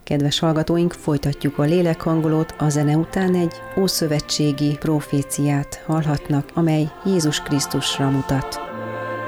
Kedves hallgatóink, folytatjuk a lélekhangolót, a zene után egy ószövetségi proféciát hallhatnak, amely Jézus Krisztusra mutat.